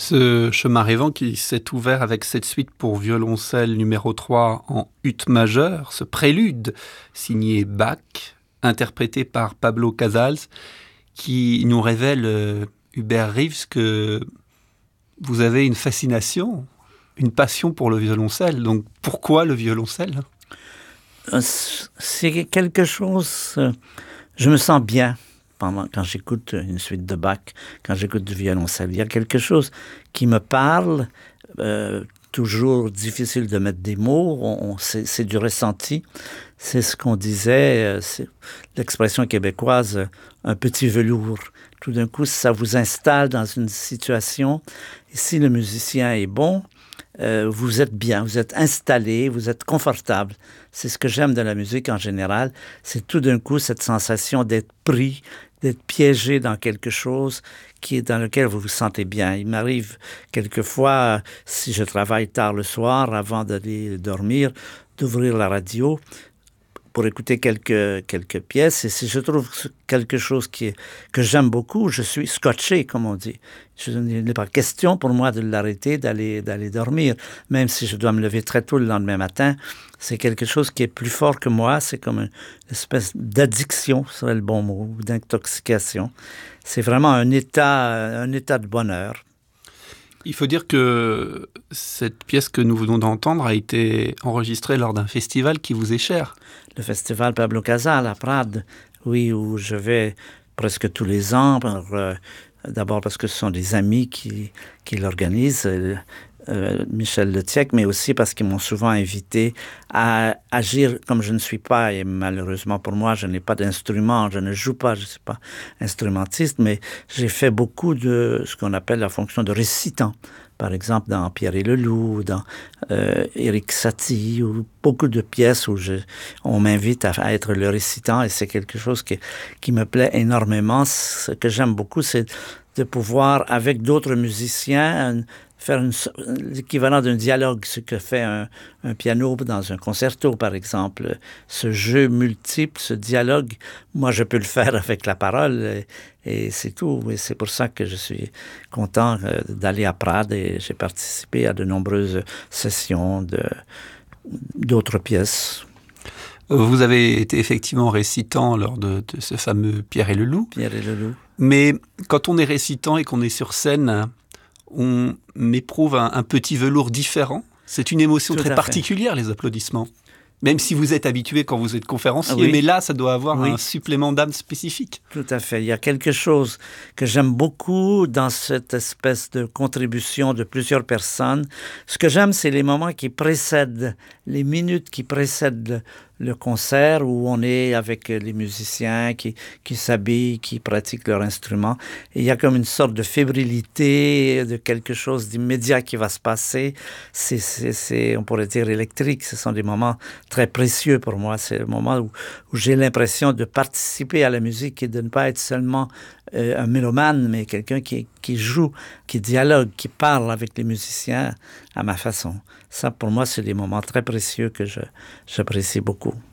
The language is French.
Ce chemin rêvant qui s'est ouvert avec cette suite pour violoncelle numéro 3 en ut majeur, ce prélude signé Bach, interprété par Pablo Casals, qui nous révèle, Hubert Reeves, que vous avez une fascination, une passion pour le violoncelle. Donc pourquoi le violoncelle ? C'est quelque chose... Je me sens bien quand j'écoute une suite de Bach, quand j'écoute du violoncelle. Il y a quelque chose qui me parle, toujours difficile de mettre des mots, c'est du ressenti. C'est ce qu'on disait, c'est l'expression québécoise, un petit velours. Tout d'un coup, ça vous installe dans une situation, et si le musicien est bon, vous êtes bien, vous êtes installé, vous êtes confortable. C'est ce que j'aime de la musique en général, c'est tout d'un coup cette sensation d'être pris, d'être piégé dans quelque chose dans lequel vous vous sentez bien. Il m'arrive quelquefois, si je travaille tard le soir, avant d'aller dormir, d'ouvrir la radio pour écouter quelques pièces. Et si je trouve quelque chose que j'aime beaucoup, je suis scotché, comme on dit. Il n'est pas question pour moi de l'arrêter, d'aller dormir. Même si je dois me lever très tôt le lendemain matin, c'est quelque chose qui est plus fort que moi. C'est comme une espèce d'addiction, ce serait le bon mot, ou d'intoxication. C'est vraiment un état de bonheur. Il faut dire que cette pièce que nous venons d'entendre a été enregistrée lors d'un festival qui vous est cher. Le festival Pablo Casals à Prades, oui, où je vais presque tous les ans. D'abord parce que ce sont des amis qui l'organisent, Michel Letiec, mais aussi parce qu'ils m'ont souvent invité à agir comme je ne suis pas, et malheureusement pour moi, je n'ai pas d'instrument, je ne joue pas, je ne suis pas instrumentiste, mais j'ai fait beaucoup de ce qu'on appelle la fonction de récitant. Par exemple, dans Pierre et le Loup, dans Éric Satie, ou beaucoup de pièces où on m'invite à être le récitant, et c'est quelque chose qui me plaît énormément. Ce que j'aime beaucoup, c'est de pouvoir, avec d'autres musiciens, faire l'équivalent d'un dialogue, ce que fait un piano dans un concerto, par exemple. Ce jeu multiple, ce dialogue, moi, je peux le faire avec la parole, et c'est tout. Et c'est pour ça que je suis content d'aller à Prades, et j'ai participé à de nombreuses sessions d'autres pièces. Vous avez été effectivement récitant lors de ce fameux Pierre et le Loup. Pierre et le Loup. Mais quand on est récitant et qu'on est sur scène, on éprouve un petit velours différent. C'est une émotion très particulière, les applaudissements. Même si vous êtes habitué quand vous êtes conférencier, oui. Mais là, ça doit avoir un supplément d'âme spécifique. Tout à fait. Il y a quelque chose que j'aime beaucoup dans cette espèce de contribution de plusieurs personnes. Ce que j'aime, c'est les moments qui précèdent, les minutes qui précèdent le concert, où on est avec les musiciens qui s'habillent, qui pratiquent leur instrument. Et il y a comme une sorte de fébrilité, de quelque chose d'immédiat qui va se passer. C'est, on pourrait dire, électrique. Ce sont des moments très précieux pour moi. C'est le moment où j'ai l'impression de participer à la musique et de ne pas être seulement un mélomane, mais quelqu'un qui joue, qui dialogue, qui parle avec les musiciens à ma façon. Ça, pour moi, c'est des moments très précieux que j'apprécie beaucoup.